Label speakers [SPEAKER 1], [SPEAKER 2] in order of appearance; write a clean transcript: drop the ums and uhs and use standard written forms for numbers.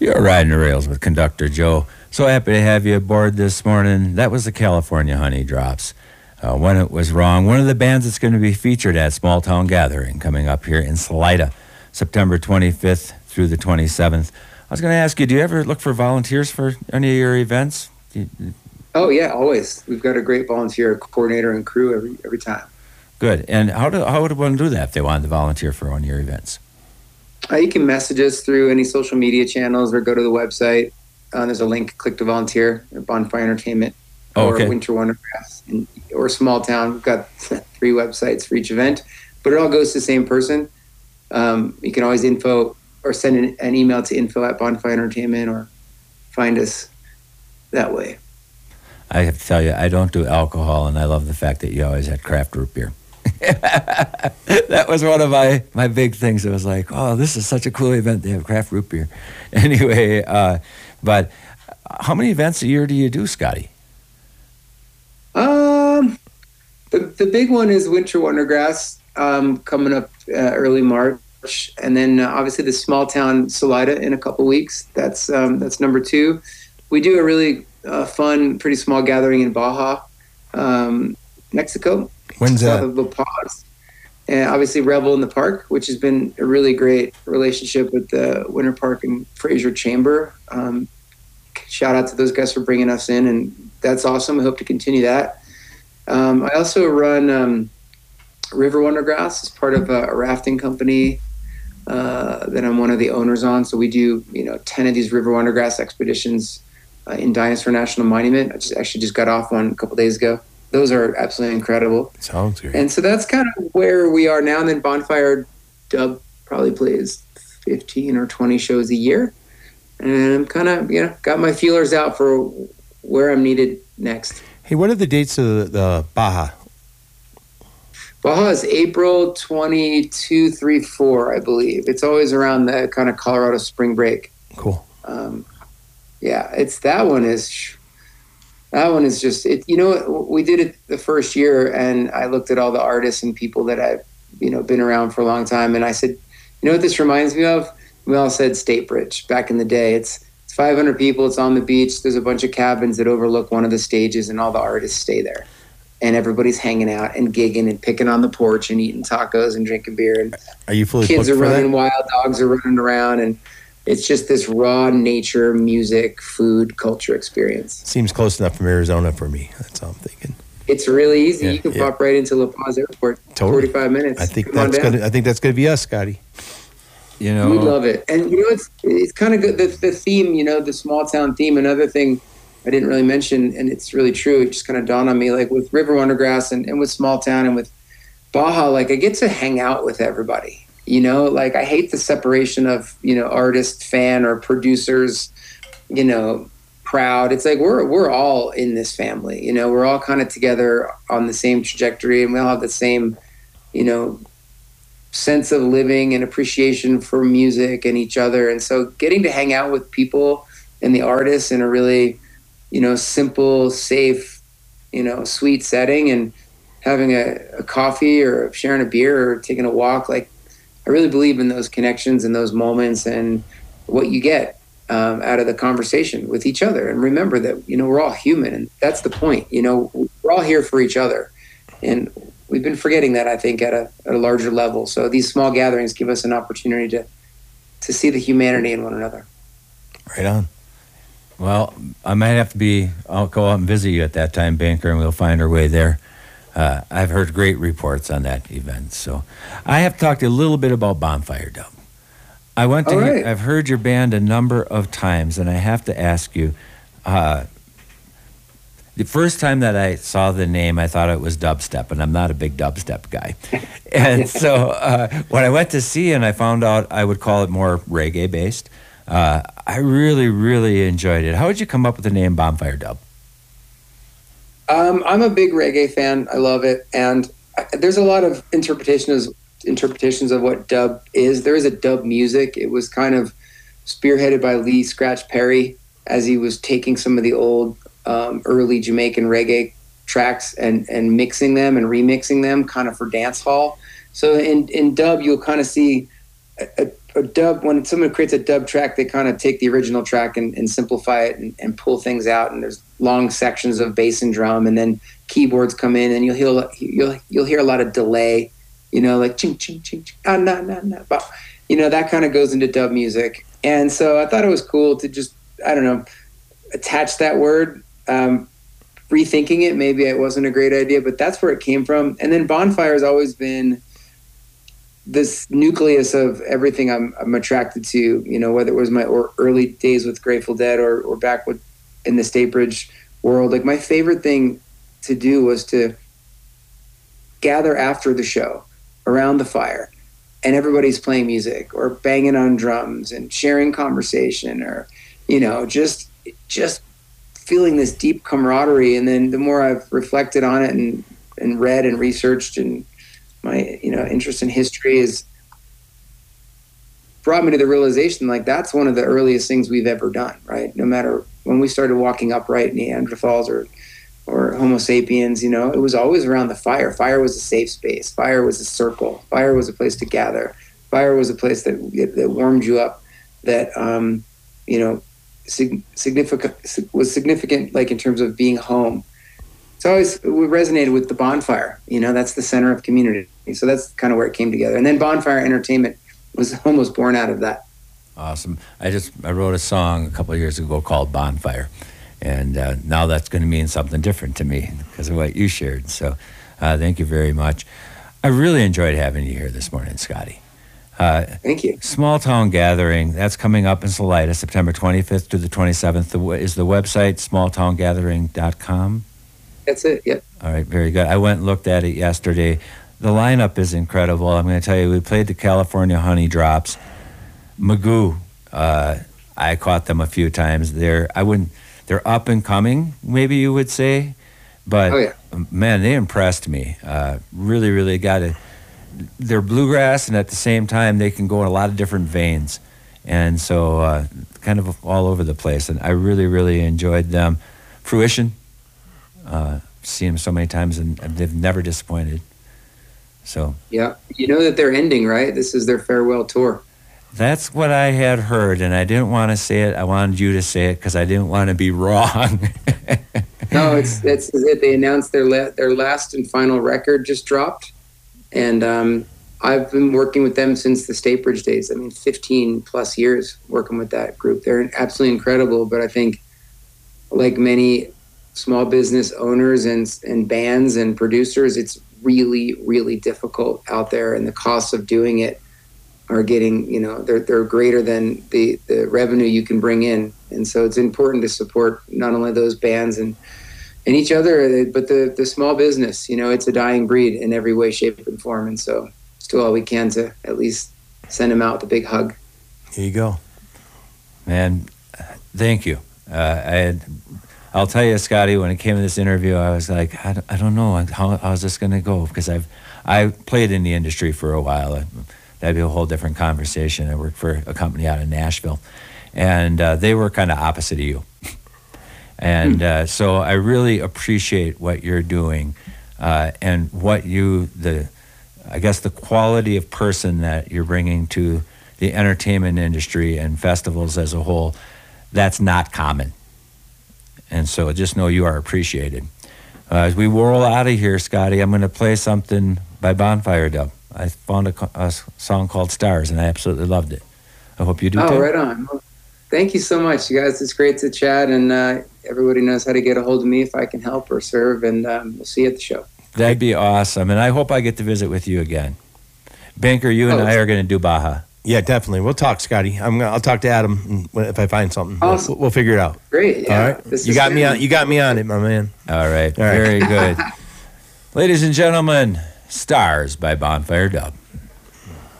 [SPEAKER 1] You're riding the rails with Conductor Joe. So happy to have you aboard this morning. That was the California Honey Drops. When It Was Wrong, one of the bands that's going to be featured at Small Town Gathering coming up here in Salida, September 25th through the 27th. I was going to ask you, do you ever look for volunteers for any of your events?
[SPEAKER 2] Oh, yeah, always. We've got a great volunteer coordinator and crew every time.
[SPEAKER 1] Good. And how would one do that if they wanted to volunteer for one of your events?
[SPEAKER 2] You can message us through any social media channels or go to the website. There's a link, click to volunteer at Bonfire Entertainment or Winter Wondergrass or Small Town. We've got 3 websites for each event, but it all goes to the same person. You can always info or send an email to info@Bonfire Entertainment or find us that way.
[SPEAKER 1] I have to tell you, I don't do alcohol, and I love the fact that you always had craft root beer. That was one of my big things. It was like, oh, this is such a cool event. They have craft root beer. Anyway, but how many events a year do you do, Scotty?
[SPEAKER 2] The big one is Winter Wondergrass coming up early March, and then obviously the Small Town Salida in a couple weeks. That's number 2. We do a really fun, pretty small gathering in Baja, Mexico.
[SPEAKER 3] When's that?
[SPEAKER 2] South of La Paz. And obviously Revel in the Park, which has been a really great relationship with the Winter Park and Fraser Chamber. Shout out to those guys for bringing us in, and that's awesome. I hope to continue that. I also run River Wondergrass as part of a rafting company that I'm one of the owners on. So we do 10 of these River Wondergrass expeditions in Dinosaur National Monument. I actually just got off one a couple days ago. Those are absolutely incredible.
[SPEAKER 3] Sounds great.
[SPEAKER 2] And so that's kind of where we are now. And then Bonfire Dub probably plays 15 or 20 shows a year. And I'm kind of, got my feelers out for where I'm needed next.
[SPEAKER 3] Hey, what are the dates of the Baja?
[SPEAKER 2] Baja is April 22, 3, 4, I believe. It's always around the kind of Colorado spring break.
[SPEAKER 3] Cool.
[SPEAKER 2] That one is just it. We did it the first year, and I looked at all the artists and people that I've been around for a long time, and I said, what this reminds me of? We all said State Bridge back in the day. It's 500 people. It's on the beach. There's a bunch of cabins that overlook one of the stages, and all the artists stay there, and everybody's hanging out and gigging and picking on the porch and eating tacos and drinking beer. And
[SPEAKER 3] are you fully
[SPEAKER 2] kids are
[SPEAKER 3] booked for
[SPEAKER 2] running
[SPEAKER 3] that?
[SPEAKER 2] wild, dogs are running around, and it's just this raw nature, music, food, culture experience.
[SPEAKER 3] Seems close enough from Arizona for me. That's all I'm thinking.
[SPEAKER 2] It's really easy.
[SPEAKER 3] Yeah,
[SPEAKER 2] you can pop right into La Paz Airport.
[SPEAKER 3] Totally.
[SPEAKER 2] 45 minutes.
[SPEAKER 3] I think that's gonna be us, Scotty.
[SPEAKER 2] We love it. And it's kind of good. The theme, the small town theme. Another thing I didn't really mention, and it's really true. It just kind of dawned on me, like with River Wondergrass and with Small Town and with Baja, like I get to hang out with everybody. Like I hate the separation of, artist, fan, or producers, crowd. It's like we're all in this family. We're all kind of together on the same trajectory, and we all have the same, sense of living and appreciation for music and each other. And so getting to hang out with people and the artists in a really, simple, safe, sweet setting, and having a coffee or sharing a beer or taking a walk, like I really believe in those connections and those moments and what you get out of the conversation with each other. And remember that, we're all human, and that's the point. We're all here for each other. And we've been forgetting that, I think, at a larger level. So these small gatherings give us an opportunity to see the humanity in one another.
[SPEAKER 3] Right on.
[SPEAKER 1] Well, I'll go out and visit you at that time, Banker, and we'll find our way there. I've heard great reports on that event. So I have talked a little bit about Bonfire Dub. I've heard your band a number of times, and I have to ask you, the first time that I saw the name, I thought it was dubstep, and I'm not a big dubstep guy. And so when I went to see and I found out I would call it more reggae-based, I really, really enjoyed it. How did you come up with the name Bonfire Dub?
[SPEAKER 2] I'm a big reggae fan. I love it. And there's a lot of interpretations of what dub is. There is a dub music. It was kind of spearheaded by Lee Scratch Perry as he was taking some of the old early Jamaican reggae tracks and mixing them and remixing them kind of for dance hall. So in dub, you'll kind of see a dub, when someone creates a dub track, they kind of take the original track and simplify it and pull things out. And there's long sections of bass and drum, and then keyboards come in, and you'll hear a lot of delay, like ching ching ching, ching that kind of goes into dub music. And so I thought it was cool to just, I don't know, attach that word. Rethinking it, maybe it wasn't a great idea, but that's where it came from. And then Bonfire has always been this nucleus of everything I'm attracted to, whether it was my early days with Grateful Dead or back in the Statebridge world. Like, my favorite thing to do was to gather after the show around the fire, and everybody's playing music or banging on drums and sharing conversation, or just feeling this deep camaraderie. And then the more I've reflected on it and read and researched, and my interest in history has brought me to the realization, like, that's one of the earliest things we've ever done, right? No matter when we started walking upright, Neanderthals or Homo sapiens, it was always around the fire. Fire was a safe space. Fire was a circle. Fire was a place to gather. Fire was a place that warmed you up, that was significant, like in terms of being home. It's always resonated with the Bonfire. That's the center of community. So that's kind of where it came together. And then Bonfire Entertainment was almost born out of that.
[SPEAKER 1] Awesome. I wrote a song a couple of years ago called Bonfire. And now that's going to mean something different to me because of what you shared. So thank you very much. I really enjoyed having you here this morning, Scotty.
[SPEAKER 2] Thank you.
[SPEAKER 1] Small Town Gathering, that's coming up in Salida, September 25th to the 27th. Is the website smalltowngathering.com?
[SPEAKER 2] That's it, yep.
[SPEAKER 1] All right, very good. I went and looked at it yesterday. The lineup is incredible. I'm going to tell you, we played the California Honey Drops. Magoo, I caught them a few times. They're up and coming, maybe you would say. But,
[SPEAKER 2] oh, yeah.
[SPEAKER 1] Man, they impressed me. Really, really got it. They're bluegrass, and at the same time, they can go in a lot of different veins. And so kind of all over the place. And I really, really enjoyed them. Fruition, seen them so many times, and they've never disappointed. So
[SPEAKER 2] yeah, that they're ending, right? This is their farewell tour.
[SPEAKER 1] That's what I had heard, and I didn't want to say it. I wanted you to say it because I didn't want to be wrong.
[SPEAKER 2] No, it's it. They announced their last and final record just dropped, and I've been working with them since the Statebridge days. 15 plus years working with that group. They're absolutely incredible, but I think, like many small business owners and bands and producers, it's really, really difficult out there, and the costs of doing it are getting, they're greater than the revenue you can bring in. And so it's important to support not only those bands and each other, but the small business. It's a dying breed in every way, shape, and form. And so let's do all we can to at least send them out with a big hug.
[SPEAKER 3] Here you go.
[SPEAKER 1] Man, thank you. I'll tell you, Scotty, when it came to this interview, I was like, I don't know how's this going to go, because I played in the industry for a while. That'd be a whole different conversation. I worked for a company out of Nashville, and they were kind of opposite of you. And so I really appreciate what you're doing, and what I guess the quality of person that you're bringing to the entertainment industry and festivals as a whole. That's not common. And so just know you are appreciated. As we roll out of here, Scotty, I'm going to play something by Bonfire Dub. I found a song called Stars, and I absolutely loved it. I hope you do too.
[SPEAKER 2] Oh, right on. Well, thank you so much, you guys. It's great to chat, and everybody knows how to get a hold of me if I can help or serve, and we'll see you at the show.
[SPEAKER 1] That'd be awesome, and I hope I get to visit with you again. Banker, you and I are going to do Baja.
[SPEAKER 3] Yeah, definitely. We'll talk, Scotty. I'll talk to Adam if I find something.
[SPEAKER 2] Awesome.
[SPEAKER 3] We'll figure it out.
[SPEAKER 2] Great. Yeah.
[SPEAKER 3] All right. You got me on it, my man.
[SPEAKER 1] All right. Very good. Ladies and gentlemen, Stars by Bonfire Dub.